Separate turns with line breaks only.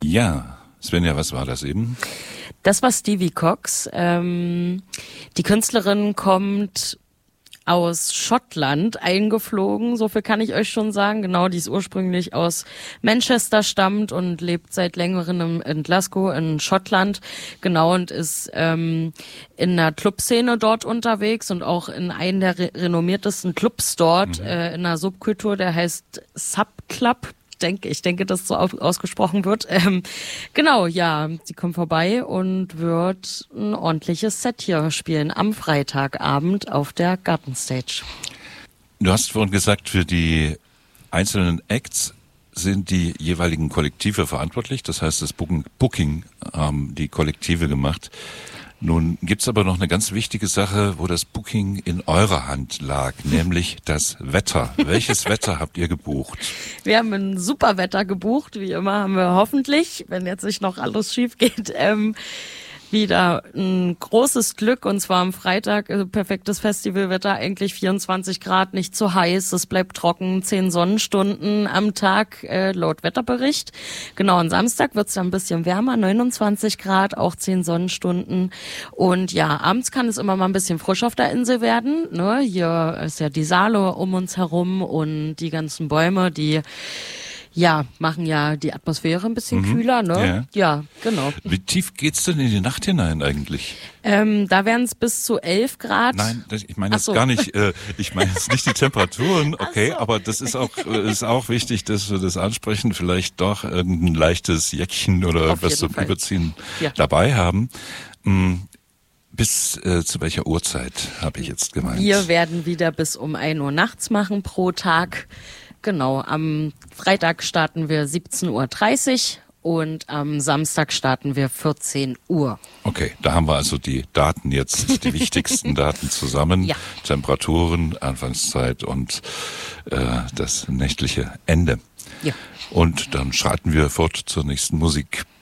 Ja, Svenja, was war das eben?
Das war Stevie Cox. Die Künstlerin kommt aus Schottland eingeflogen, so viel kann ich euch schon sagen. Genau, die ist ursprünglich aus Manchester, stammt und lebt seit längerem in Glasgow in Schottland. Genau, und ist in der Clubszene dort unterwegs und auch in einem der renommiertesten Clubs dort, in einer Subkultur, der heißt Subclub. Ich denke, dass so ausgesprochen wird. Genau, ja, sie kommt vorbei und wird ein ordentliches Set hier spielen am Freitagabend auf der Gartenstage.
Du hast vorhin gesagt, für die einzelnen Acts sind die jeweiligen Kollektive verantwortlich. Das heißt, das Booking haben die Kollektive gemacht. Nun gibt's aber noch eine ganz wichtige Sache, wo das Booking in eurer Hand lag, nämlich das Wetter. Welches Wetter habt ihr gebucht?
Wir haben ein super Wetter gebucht, wie immer haben wir hoffentlich, wenn jetzt nicht noch alles schief geht, wieder ein großes Glück, und zwar am Freitag, perfektes Festivalwetter, eigentlich 24 Grad, nicht zu heiß, es bleibt trocken, 10 Sonnenstunden am Tag, laut Wetterbericht. Genau, am Samstag wird's dann ein bisschen wärmer, 29 Grad, auch 10 Sonnenstunden, und ja, abends kann es immer mal ein bisschen frisch auf der Insel werden, ne? Hier ist ja die Saale um uns herum und die ganzen Bäume, die machen ja die Atmosphäre ein bisschen kühler, ne? Ja, genau.
Wie tief geht's denn in die Nacht hinein eigentlich?
Da wären es bis zu 11 Grad.
Nein, ich meine jetzt gar nicht, ich meine jetzt nicht die Temperaturen, okay, aber das ist auch wichtig, dass wir das ansprechen, vielleicht doch irgendein leichtes Jäckchen oder irgendwas zum Überziehen dabei haben. Bis zu welcher Uhrzeit habe ich jetzt gemeint?
Wir werden wieder bis um 1 Uhr nachts machen pro Tag. Genau, am Freitag starten wir 17.30 Uhr und am Samstag starten wir 14 Uhr.
Okay, da haben wir also die Daten jetzt, die wichtigsten Daten zusammen. Ja. Temperaturen, Anfangszeit und das nächtliche Ende. Ja. Und dann schreiten wir fort zur nächsten Musik.